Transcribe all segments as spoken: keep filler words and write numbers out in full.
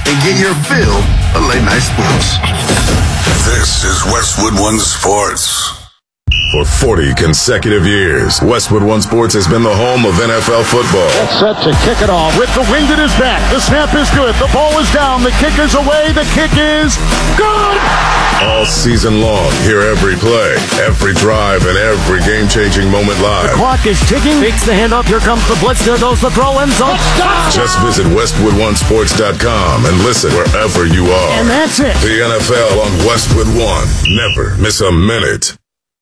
and get your fill of late night sports. This is Westwood One Sports. For forty consecutive years, Westwood One Sports has been the home of N F L football. It's set to kick it off with the wind at his back. The snap is good. The ball is down. The kick is away. The kick is good. All season long, hear every play, every drive, and every game-changing moment live. The clock is ticking. Takes the handoff. Here comes the blitz. There goes the throw. End zone. Just visit Westwood One Sports dot com and listen wherever you are. And that's it. The N F L on Westwood One. Never miss a minute.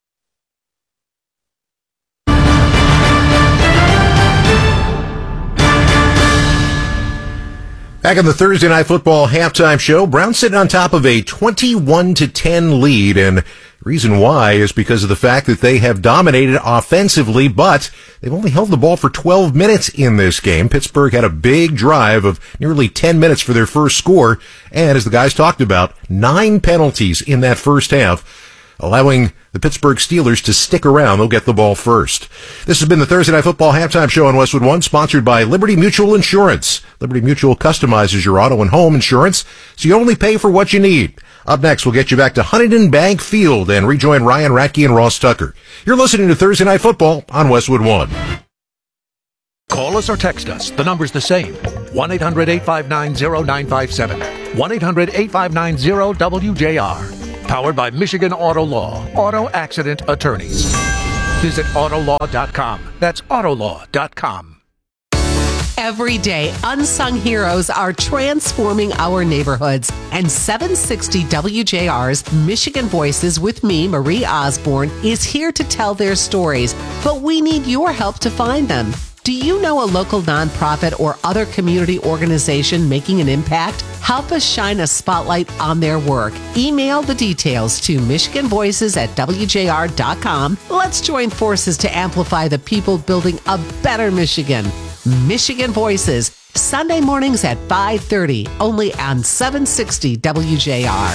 Back in the Thursday Night Football halftime show, Browns sitting on top of a twenty-one to ten lead, and the reason why is because of the fact that they have dominated offensively, but they've only held the ball for twelve minutes in this game. Pittsburgh had a big drive of nearly ten minutes for their first score, and as the guys talked about, nine penalties in that first half, allowing the Pittsburgh Steelers to stick around. They'll get the ball first. This has been the Thursday Night Football halftime show on Westwood One, sponsored by Liberty Mutual Insurance. Liberty Mutual customizes your auto and home insurance, so you only pay for what you need. Up next, we'll get you back to Huntington Bank Field and rejoin Ryan Ratke and Ross Tucker. You're listening to Thursday Night Football on Westwood One. Call us or text us. The number's the same. one eight hundred eight five nine zero nine five seven. one eight hundred eight five nine zero W J R. Powered by Michigan Auto Law, Auto Accident Attorneys. Visit autolaw dot com. That's autolaw dot com. Every day, unsung heroes are transforming our neighborhoods. And seven sixty W J R's Michigan Voices with me, Marie Osborne, is here to tell their stories. But we need your help to find them. Do you know a local nonprofit or other community organization making an impact? Help us shine a spotlight on their work. Email the details to michigan voices at W J R dot com. Let's join forces to amplify the people building a better Michigan. Michigan Voices, Sunday mornings at five thirty, only on seven sixty W J R.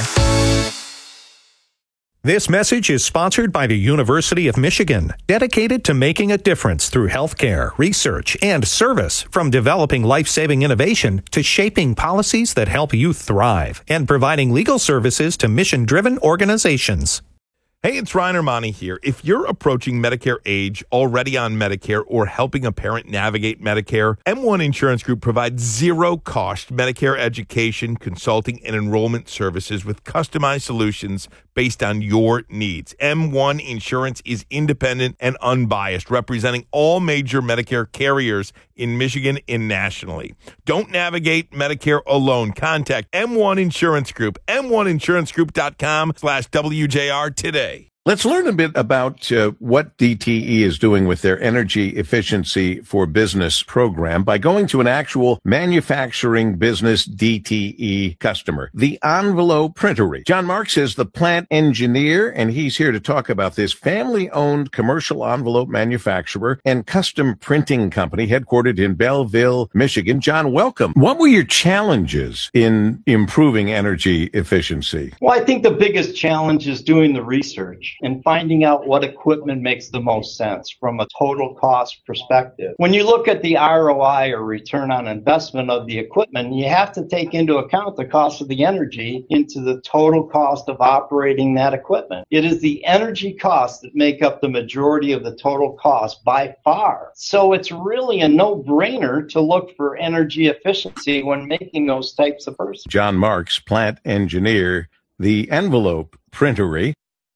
This message is sponsored by the University of Michigan, dedicated to making a difference through healthcare, research, and service, from developing life-saving innovation to shaping policies that help youth thrive and providing legal services to mission-driven organizations. Hey, it's Ryan Armani here. If you're approaching Medicare age, already on Medicare, or helping a parent navigate Medicare, M one Insurance Group provides zero-cost Medicare education, consulting, and enrollment services with customized solutions based on your needs. M one Insurance is independent and unbiased, representing all major Medicare carriers in Michigan and nationally. Don't navigate Medicare alone. Contact M one Insurance Group, M one insurance group dot com slash W J R today. Let's learn a bit about uh, what D T E is doing with their Energy Efficiency for Business program by going to an actual manufacturing business D T E customer, the Envelope Printery. John Marks is the plant engineer, and he's here to talk about this family-owned commercial envelope manufacturer and custom printing company headquartered in Belleville, Michigan. John, welcome. What were your challenges in improving energy efficiency? Well, I think the biggest challenge is doing the research and finding out what equipment makes the most sense from a total cost perspective. When you look at the R O I, or return on investment, of the equipment, you have to take into account the cost of the energy into the total cost of operating that equipment. It is the energy costs that make up the majority of the total cost by far. So it's really a no-brainer to look for energy efficiency when making those types of purchases. John Marks, plant engineer, the Envelope Printery.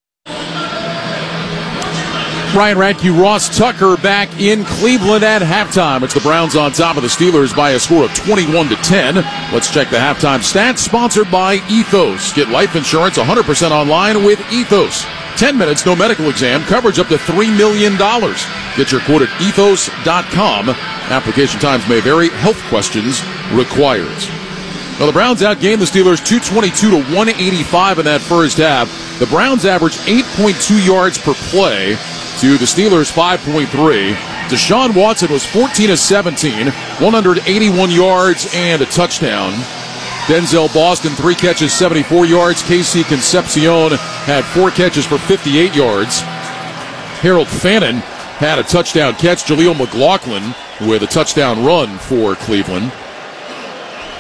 Ryan Ratke, Ross Tucker back in Cleveland at halftime. It's the Browns on top of the Steelers by a score of twenty-one to ten. Let's check the halftime stats, sponsored by Ethos. Get life insurance one hundred percent online with Ethos. ten minutes, no medical exam, coverage up to three million dollars. Get your quote at ethos dot com. Application times may vary. Health questions required. Well, the Browns outgained the Steelers two twenty-two to one eighty-five in that first half. The Browns averaged eight point two yards per play to the Steelers' five point three. Deshaun Watson was fourteen of seventeen, one hundred eighty-one yards and a touchdown. Denzel Boston, three catches, seventy-four yards. Casey Concepcion had four catches for fifty-eight yards. Harold Fannin had a touchdown catch. Jaleel McLaughlin with a touchdown run for Cleveland.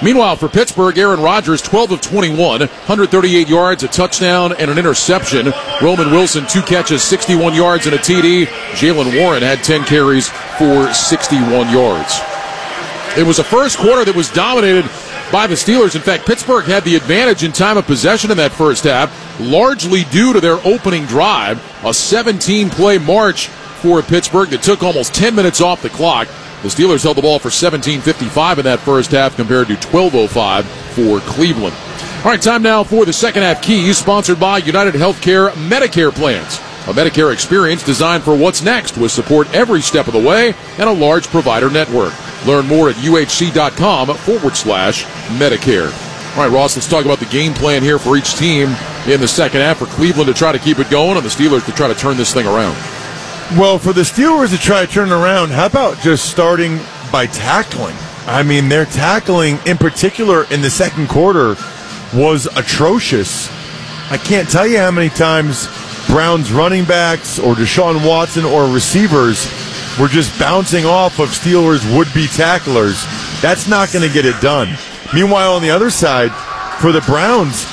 Meanwhile, for Pittsburgh, Aaron Rodgers, twelve of twenty-one, one hundred thirty-eight yards, a touchdown, and an interception. Roman Wilson, two catches, sixty-one yards, and a T D. Jaylen Warren had ten carries for sixty-one yards. It was a first quarter that was dominated by the Steelers. In fact, Pittsburgh had the advantage in time of possession in that first half, largely due to their opening drive, a seventeen-play march for Pittsburgh that took almost ten minutes off the clock. The Steelers held the ball for seventeen fifty-five in that first half compared to twelve oh five for Cleveland. All right, time now for the second half keys, sponsored by United Healthcare Medicare Plans. A Medicare experience designed for what's next with support every step of the way and a large provider network. Learn more at uhc.com forward slash Medicare. All right, Ross, let's talk about the game plan here for each team in the second half. For Cleveland to try to keep it going and the Steelers to try to turn this thing around. Well, for the Steelers to try to turn it around, how about just starting by tackling? I mean, their tackling, in particular in the second quarter, was atrocious. I can't tell you how many times Browns running backs or Deshaun Watson or receivers were just bouncing off of Steelers would-be tacklers. That's not going to get it done. Meanwhile, on the other side, for the Browns,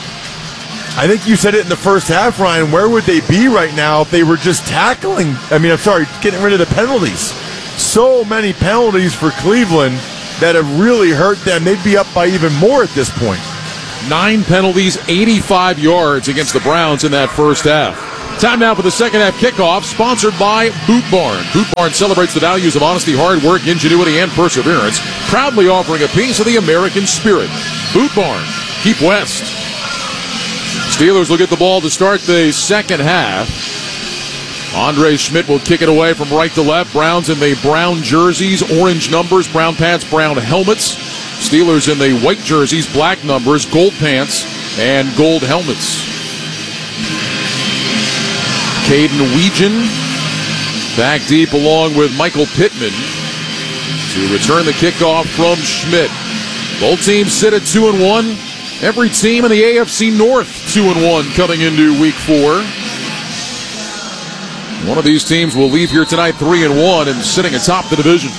I think you said it in the first half, Ryan, where would they be right now if they were just tackling? I mean, I'm sorry, getting rid of the penalties. So many penalties for Cleveland that have really hurt them. They'd be up by even more at this point. Nine penalties, eighty-five yards against the Browns in that first half. Time now for the second half kickoff, sponsored by Boot Barn. Boot Barn celebrates the values of honesty, hard work, ingenuity, and perseverance, proudly offering a piece of the American spirit. Boot Barn, keep west. Steelers will get the ball to start the second half. Andre Schmidt will kick it away from right to left. Browns in the brown jerseys, orange numbers, brown pants, brown helmets. Steelers in the white jerseys, black numbers, gold pants, and gold helmets. Caden Weegan back deep along with Michael Pittman to return the kickoff from Schmidt. Both teams sit at two and one. Every team in the A F C North two and one coming into week four. One of these teams will leave here tonight three and one and sitting atop the division.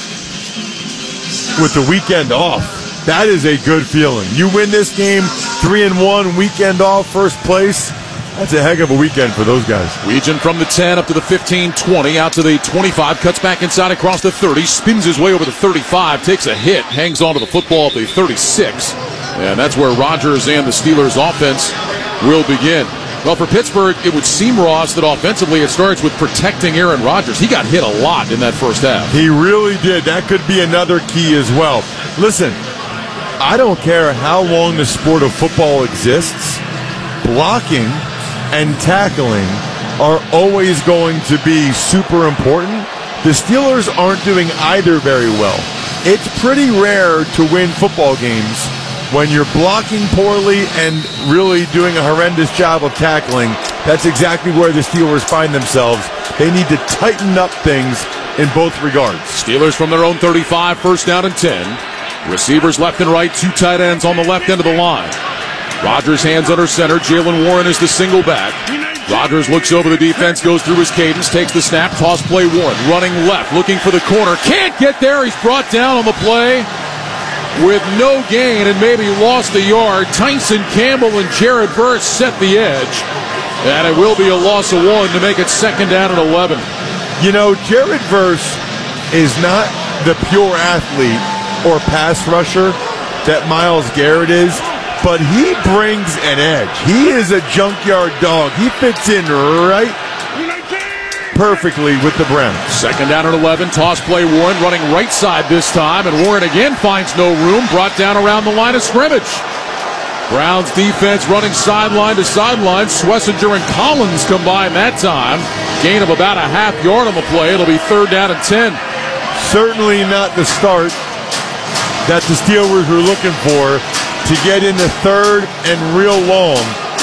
With the weekend off, that is a good feeling. You win this game, three and one, weekend off, first place. That's a heck of a weekend for those guys. Weegan from the ten up to the fifteen twenty, out to the twenty-five, cuts back inside across the thirty, spins his way over the thirty-five, takes a hit, hangs onto the football at the thirty-six. And that's where Rodgers and the Steelers' offense will begin. Well, for Pittsburgh, it would seem, Ross, that offensively it starts with protecting Aaron Rodgers. He got hit a lot in that first half. He really did. That could be another key as well. Listen, I don't care how long the sport of football exists, blocking and tackling are always going to be super important. The Steelers aren't doing either very well. It's pretty rare to win football games when you're blocking poorly and really doing a horrendous job of tackling. That's exactly where the Steelers find themselves. They need to tighten up things in both regards. Steelers from their own thirty-five, first down and ten. Receivers left and right, two tight ends on the left end of the line. Rodgers hands under center. Jaylen Warren is the single back. Rodgers looks over the defense, goes through his cadence, takes the snap, toss play Warren. Running left, looking for the corner. Can't get there. He's brought down on the play with no gain and maybe lost a yard. Tyson Campbell and Jared Verse set the edge. And it will be a loss of one to make it second down and eleven. You know, Jared Verse is not the pure athlete or pass rusher that Myles Garrett is, but he brings an edge. He is a junkyard dog. He fits in right perfectly with the Browns. Second down and eleven. Toss play Warren running right side this time, and Warren again finds no room. Brought down around the line of scrimmage. Browns defense running sideline to sideline. Schlesinger and Collins combine that time. Gain of about a half yard on the play. It'll be third down and ten. Certainly not the start that the Steelers were looking for to get into third and real long.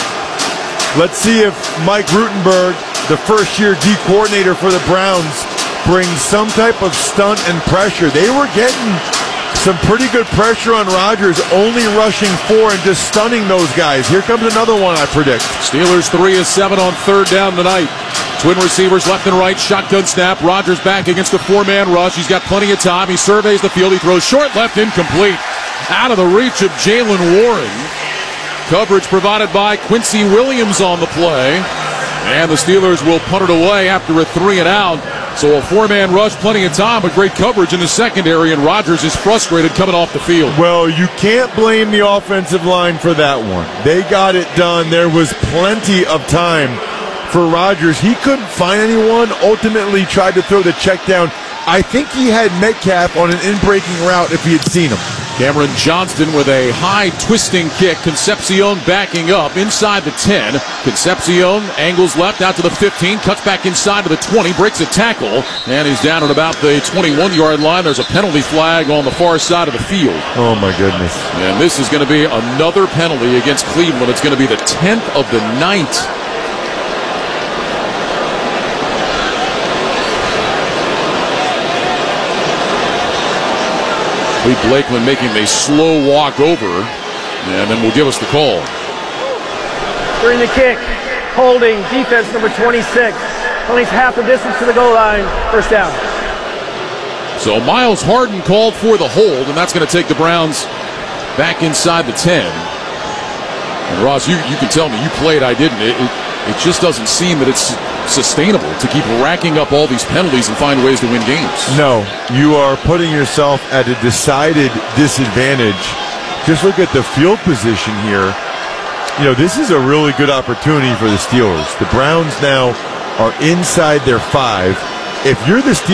Let's see if Mike Rutenberg, the first-year D coordinator for the Browns, brings some type of stunt and pressure. They were getting some pretty good pressure on Rodgers, only rushing four and just stunning those guys. Here comes another one, I predict. Steelers three is seven on third down tonight. Twin receivers left and right, shotgun snap. Rodgers back against a four-man rush. He's got plenty of time. He surveys the field. He throws short left, incomplete. out of the reach of Jalen Warren. Coverage provided by Quincy Williams on the play. And the Steelers will punt it away after a three and out. So a four-man rush, plenty of time, but great coverage in the secondary, and Rodgers is frustrated coming off the field. Well, you can't blame the offensive line for that one. They got it done. There was plenty of time for Rodgers. He couldn't find anyone, ultimately tried to throw the check down. I think he had Metcalf on an in-breaking route if he had seen him. Cameron Johnston with a high twisting kick. Concepcion backing up inside the ten. Concepcion angles left out to the fifteen, cuts back inside to the twenty, breaks a tackle, and he's down at about the twenty-one-yard line. There's a penalty flag on the far side of the field. Oh, my goodness. And this is going to be another penalty against Cleveland. It's going to be the tenth of the night. Lee Blakeman making a slow walk over, and then will give us the call. During the kick, holding, defense number twenty-six. Only half the distance to the goal line, first down. So Miles Harden called for the hold, and that's going to take the Browns back inside the ten. And Ross, you, you can tell me, you played, I didn't. It, it, it just doesn't seem that it's sustainable to keep racking up all these penalties and find ways to win games. No, you are putting yourself at a decided disadvantage. Just look at the field position here. You know, this is a really good opportunity for the Steelers. The Browns now are inside their five. If you're the Steelers,